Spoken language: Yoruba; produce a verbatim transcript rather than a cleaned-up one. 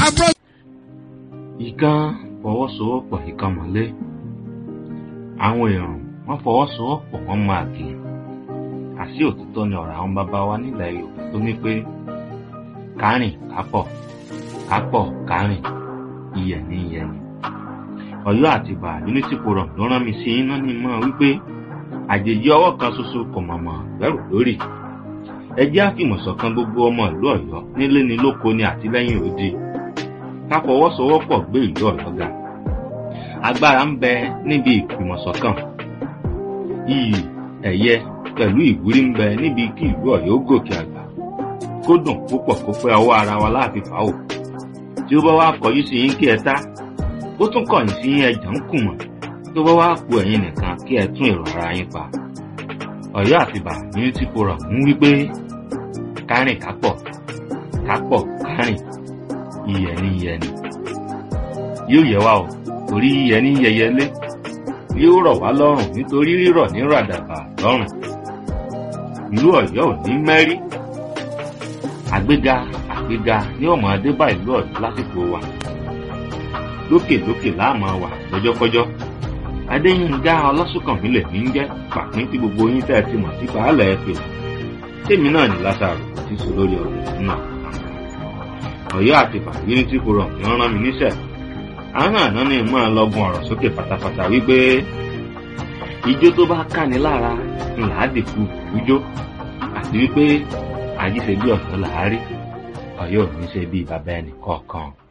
àbúrò. ìkan fọwọ́sowọ́pọ̀ ìkan mọ́lé àwọn èèyàn wọ́n fọwọ́sowọ́pọ̀ wọ́n máa kì í àṣì òtítọ́ ni ọ̀rọ̀ àwọn bàbá wa nílẹ̀ Yorùbá tó ní pé kárìn kápọ̀ kápọ̀ kárìn iyẹ̀ ní iyẹ̀ ni. Ọ̀yọ́ Àtìbà Unity Forum ló rán mi sí iná ní mọ́ wípé àjèjì ọwọ́ kan ṣoṣo kò mọ̀mọ́ bẹ̀rù lórí. Ẹ jẹ́ àfìmọ̀ṣọ̀kan gbogbo ọmọ ìlú Ọ̀yọ́ nílé ni lóko ni àtìlẹ́yìn òde. Ká fọwọ́sowọ́pọ̀ gbé ìlú Ọ̀yọ́ ga. Agbára ń bẹ níbi ìfìmọ̀ṣọ̀kan. Iyì ẹ̀yẹ pẹ̀lú ìwúrí ń bẹ níbi kí ìlú Ọ̀yọ́ gòkè àgbà. Kó dùn púpọ̀ kó pẹ́ ọwọ́ ara wa láàfin fà ó. Tí ó bá wá kọjú sí yín kí ẹ tá, ó tún kọ̀yìn sí ẹjà ń kùmọ̀. Tó bá wá ku ẹ̀yin nìkan kí ẹ tún èrò ara yín pa. Ọ̀yọ́ Àtìbà Unity Forum ń wí pé kárìn kápọ̀ kápọ̀ kárìn iyẹ̀ ní iyẹ̀ ni. Yóò yẹ wá o torí iyẹ̀ ní yẹyẹlé. Yóò rọ̀ wá lọ́rùn nítorí rírọ̀ ní ràdàbà lọ́rùn. Ìlú Ọ̀yọ́ ò ní mẹ́rí. Àgbéga àgbéga ní ọmọ adébá ìlú Ọ̀yọ́ lásìkò wa. Lókè lókè láàmú wà lọ́jọ́kọ́jọ́. Adéyínká Ọlásùnkànmí lèmi ń jẹ́ pàpín tí gbogbo yín tẹ́ ẹ ti mọ̀ sí baálẹ̀ ẹ pè. Tèmi náà ní Lásárù tí sọ lórí ọ̀rọ̀ ìlú náà. Ọ̀yọ́ Àtìbà Unity Forum ni wọ́n rán mi níṣẹ́. Àwọn àná ni mo máa lọ́gun ọ̀rọ̀ sókè pátápátá wípé ijó tó bá káni lára ńlá dìkú ijó àti wípé àjíṣe bí ọ̀sán làárí Ọ̀yọ́ ò ní ṣe bí bàbá ẹnì kọ̀ọ̀kan.